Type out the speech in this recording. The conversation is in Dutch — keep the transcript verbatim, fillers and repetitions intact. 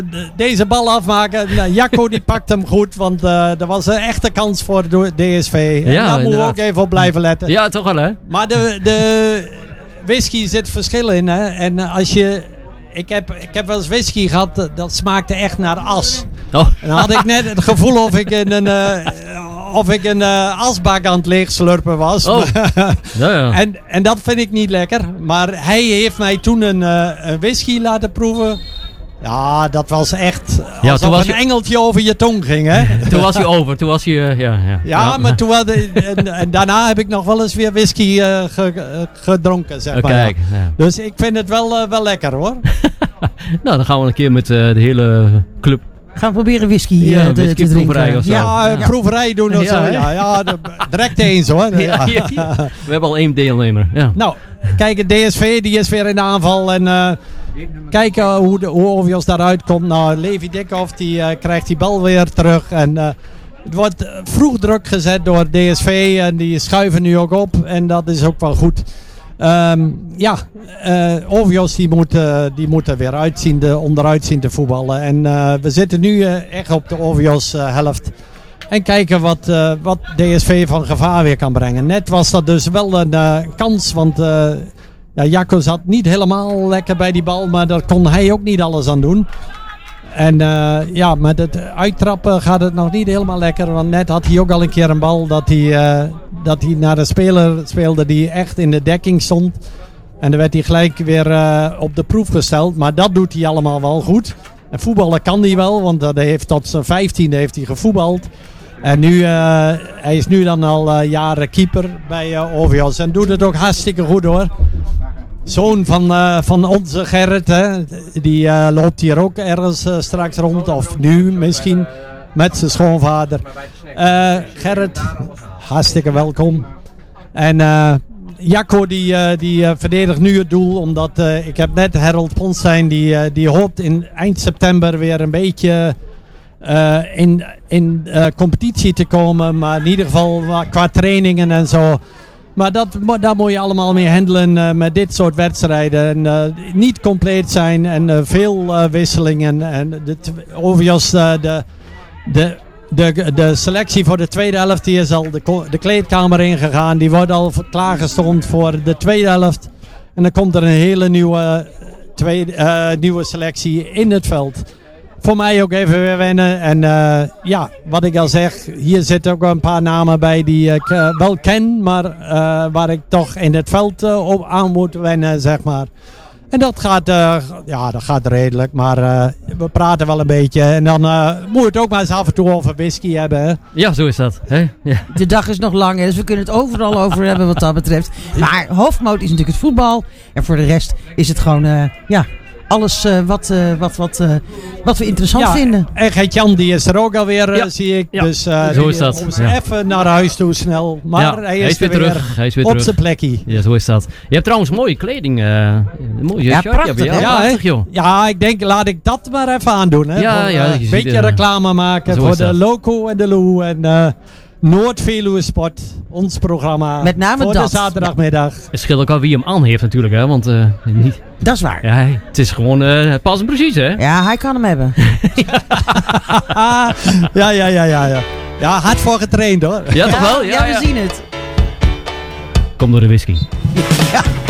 deze bal afmaken. Nou, Jacco die pakt hem goed, want uh, er was een echte kans voor D S V. En ja, daar moeten we ook even op blijven letten. Ja, toch wel hè? Maar de, de whisky zit verschil in. Hè? En als je... Ik heb, ik heb wel eens whisky gehad, dat smaakte echt naar as. Oh. En dan had ik net het gevoel of ik in een, uh, of ik een uh, asbak aan het leegslurpen was. Oh. ja, ja. En, en dat vind ik niet lekker. Maar hij heeft mij toen een, uh, een whisky laten proeven. Ja, dat was echt ja, alsof was een je... engeltje over je tong ging. Hè? Toen was hij over. Toen was hij... Uh, ja, ja. Ja, ja, maar toen had, en, en daarna heb ik nog wel eens weer whisky uh, ge, uh, gedronken, zeg oh, maar. Kijk, ja. Dus ik vind het wel, uh, wel lekker, hoor. Nou, dan gaan we een keer met uh, de hele club... Gaan we proberen whisky, uh, ja, te, whisky te drinken. of zo. Ja, ja. proeverij doen of ja, zo. hè? Ja, ja, de, direct eens, hoor. Ja, ja, ja. We hebben al één deelnemer. Ja. Nou, kijk, het D S V die is weer in de aanval. En uh, kijken hoe, de, hoe Ovios daaruit komt. Nou, Levi Dikhoff die uh, krijgt die bal weer terug. En uh, het wordt vroeg druk gezet door D S V. En die schuiven nu ook op. En dat is ook wel goed. Um, ja, uh, Ovios die moet, uh, die moet er weer uitzien, de, onderuit zien te voetballen. En uh, we zitten nu uh, echt op de Ovios uh, helft. En kijken wat, uh, wat D S V van gevaar weer kan brengen. Net was dat dus wel een uh, kans, want uh, ja, Jacco zat niet helemaal lekker bij die bal. Maar daar kon hij ook niet alles aan doen. En uh, ja, met het uittrappen gaat het nog niet helemaal lekker. Want net had hij ook al een keer een bal dat hij, uh, dat hij naar een speler speelde die echt in de dekking stond. En dan werd hij gelijk weer uh, op de proef gesteld. Maar dat doet hij allemaal wel goed. En voetballen kan hij wel, want hij heeft tot zijn vijftiende heeft hij gevoetbald. En nu, uh, hij is nu dan al uh, jaren keeper bij uh, Ovios. En doet het ook hartstikke goed, hoor. Zoon van, uh, van onze Gerrit, hè, die uh, loopt hier ook ergens uh, straks rond. Of nu misschien, met zijn schoonvader. Uh, Gerrit, hartstikke welkom. En uh, Jacco die, uh, die uh, verdedigt nu het doel. Omdat uh, ik heb net Harold Ponstein, die, uh, die hoopt in eind september weer een beetje uh, in, in uh, competitie te komen. Maar in ieder geval qua trainingen en zo. Maar dat, daar moet je allemaal mee handelen uh, met dit soort wedstrijden. En, uh, niet compleet zijn en uh, veel uh, wisselingen. En de Ovios, uh, de, de, de, de selectie voor de tweede helft die is al de, de kleedkamer ingegaan. Die wordt al klaargestoomd voor de tweede helft. En dan komt er een hele nieuwe, tweede, uh, nieuwe selectie in het veld. Voor mij ook even weer wennen. En uh, ja, wat ik al zeg, hier zitten ook wel een paar namen bij die ik uh, wel ken. Maar uh, waar ik toch in het veld uh, op aan moet wennen, zeg maar. En dat gaat, uh, ja, dat gaat redelijk. Maar uh, we praten wel een beetje. En dan uh, moet het ook maar eens af en toe over whisky hebben. Hè? Ja, zo is dat. Hè? Ja. De dag is nog lang, hè, dus we kunnen het overal over hebben wat dat betreft. Maar hoofdmoot is natuurlijk het voetbal. En voor de rest is het gewoon, uh, ja... Alles uh, wat, uh, wat, wat, uh, wat we interessant ja, vinden. En Gert-Jan die is er ook alweer, ja. uh, zie ik. Ja. Dus uh, zo is dat. moest Ja. even naar huis toe snel. Maar ja, hij, is hij is weer weer terug. Hij is weer op terug. zijn plekje. Ja, zo is dat. Je hebt trouwens mooie kleding. Uh, mooie ja, shirt. prachtig. Ja, hè? Ja, prachtig, joh. Ja, ik denk, laat ik dat maar even aandoen. Hè, Ja, voor, ja, uh, je een ziet, beetje uh, reclame maken zo voor is de dat. Loco en de Lou. En uh, Noord-Veluwe Sport, ons programma. Met name voor dat. de zaterdagmiddag. Het scheelt ook al wie hem aan heeft natuurlijk, hè. Want uh, niet... Dat is waar. Ja, het is gewoon uh, pas en precies, hè. Ja, hij kan hem hebben. ja, ja, ja, ja, ja. Ja, hard voor getraind, hoor. Ja, toch wel? Ja, ja, ja. we zien het. Kom door de whisky. Ja.